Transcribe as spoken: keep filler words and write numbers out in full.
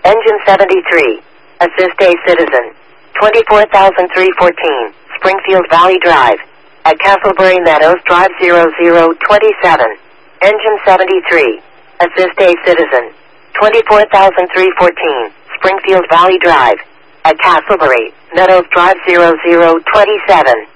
Engine seventy-three. Assist a citizen. twenty-four thousand three hundred fourteen, Springfield Valley Drive. At Castleberry Meadows Drive zero zero two seven. Engine seventy-three. Assist a citizen. twenty-four thousand three hundred fourteen, Springfield Valley Drive. At Castleberry Meadows Drive zero zero two seven.